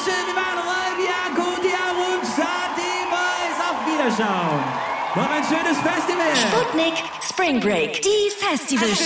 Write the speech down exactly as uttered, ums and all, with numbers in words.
Dankeschön, wir waren Räudia, Kutia und Sati Boys. Auf Wiederschauen. Noch ein schönes Festival. Sputnik Spring Break. Die Festivalshow.